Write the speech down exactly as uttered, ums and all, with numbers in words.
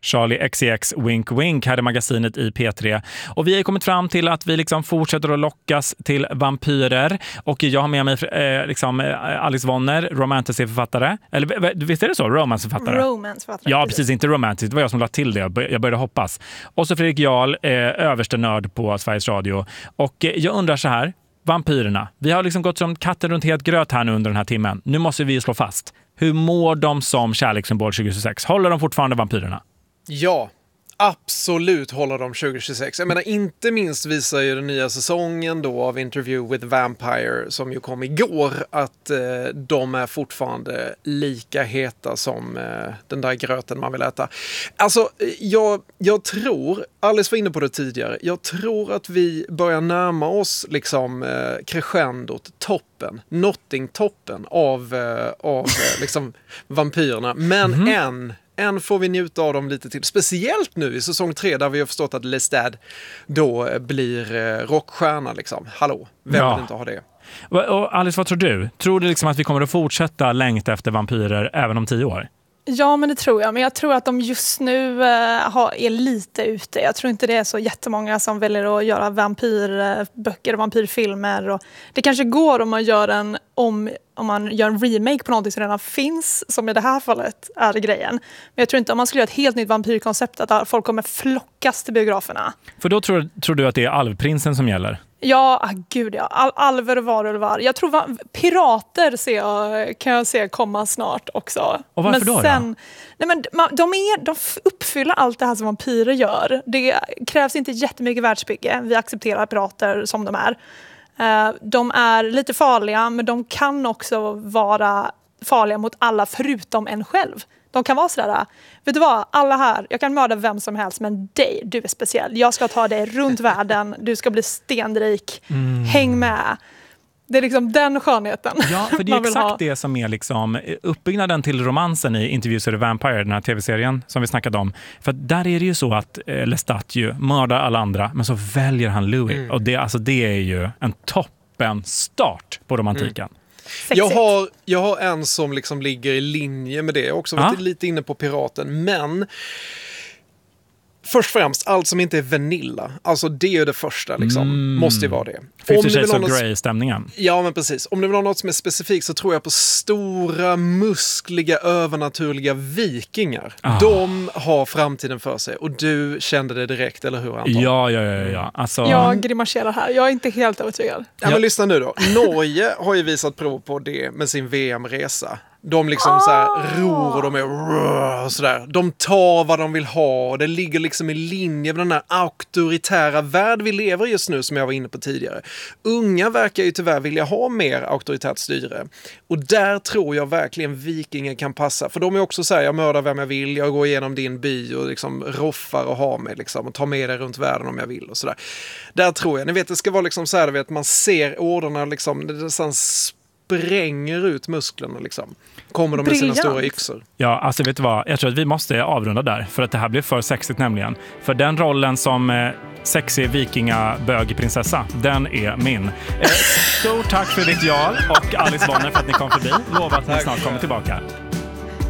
Charlie X C X Wink Wink här i magasinet i P tre. Och vi har kommit fram till att vi liksom fortsätter att lockas till vampyrer. Och jag har med mig eh, liksom, Alice Vonner, romantiserförfattare. Eller visst är det så? Romanceförfattare? Romanceförfattare. Ja, precis. Inte romantiskt. Det var jag som lade till det. Jag började hoppas. Och så Fredrik Jarl, eh, överste nörd på Sveriges Radio. Och eh, jag undrar så här. Vampyrerna. Vi har liksom gått som katten runt helt gröt här nu under den här timmen. Nu måste vi slå fast. Hur mår de som kärlekssymbol tjugohundratjugosex? Håller de fortfarande vampyrerna? Ja, absolut håller de tjugohundratjugosex. Jag menar, inte minst visar ju den nya säsongen då av Interview with Vampire som ju kom igår att eh, de är fortfarande lika heta som eh, den där gröten man vill äta. Alltså, jag, jag tror, Alice var inne på det tidigare, jag tror att vi börjar närma oss liksom eh, crescendot, toppen, Notting-toppen av, eh, av eh, liksom vampyrerna. Men mm. än Än får vi njuta av dem lite till. Speciellt nu i säsong tre där vi har förstått att Lestat då blir eh, rockstjärna liksom. Hallå, vem ja. vill inte ha det? Och Alice, vad tror du? Tror du liksom att vi kommer att fortsätta längta efter vampyrer även om tio år? Ja, men det tror jag. Men jag tror att de just nu eh, har, är lite ute. Jag tror inte det är så jättemånga som väljer att göra vampyrböcker och vampyrfilmer. Och det kanske går om man gör en om, om man gör en remake på någonting som redan finns, som i det här fallet är grejen. Men jag tror inte om man skulle göra ett helt nytt vampyrkoncept att folk kommer flockas till biograferna. För då tror, tror du att det är Alvprinsen som gäller? Ja, ah, gud ja. Al- alver och varulvar. Jag tror va- pirater ser jag, kan jag se komma snart också. Och varför men då? Sen, nej men, man, de, är, de uppfyller allt det här som vampyrer gör. Det krävs inte jättemycket världsbygge. Vi accepterar pirater som de är. Uh, de är lite farliga, men de kan också vara farliga mot alla förutom en själv. De kan vara sådär, vet du vad, alla här, jag kan mörda vem som helst, men dig, du är speciell. Jag ska ta dig runt världen, du ska bli stenrik, mm. häng med. Det är liksom den skönheten. Ja, för det är exakt ha. det som är liksom uppbyggnaden till romansen i Interviews with the Vampire, den här tv-serien som vi snackade om. För där är det ju så att eh, Lestat ju mördar alla andra, men så väljer han Louis. Mm. Och det, alltså, det är ju en toppen start på romantiken. Mm. Jag har, jag har en som liksom ligger i linje med det. Jag har också varit ah. lite inne på piraten. Men först och främst, allt som inte är vanilla. Alltså det är ju det första liksom. Mm. Måste ju vara det. Fifty Shades of Grey-stämningen. Ja, men precis. Om du vill ha något som är specifikt så tror jag på stora, muskliga, övernaturliga vikingar. Ah. De har framtiden för sig. Och du kände det direkt, eller hur, Anton? Ja, ja, ja. ja. Alltså... Jag grimaserar här. Jag är inte helt övertygad. Ja, men lyssna nu då. Norge har ju visat prov på det med sin V M-resa. De liksom så här ror och de är och sådär. De tar vad de vill ha och det ligger liksom i linje med den här auktoritära värld vi lever just nu som jag var inne på tidigare. Unga verkar ju tyvärr vilja ha mer auktoritärt styre. Och där tror jag verkligen vikingen kan passa. För de är också så här, jag mördar vem jag vill, jag går igenom din by och liksom roffar och har mig liksom och tar med dig runt världen om jag vill och sådär. Där tror jag, ni vet det ska vara liksom så här, vet, man ser orderna liksom, det är sån spränger ut musklerna liksom. Kommer de med sina stora yxor. Ja, alltså vet du vad? Jag tror att vi måste avrunda där. För att det här blir för sexigt nämligen. För den rollen som eh, sexig vikingabögprinsessa, den är min. Eh, stort tack för ditt Jarl och Alice Vonner för att ni kom förbi. Lova att ni snart kommer tillbaka.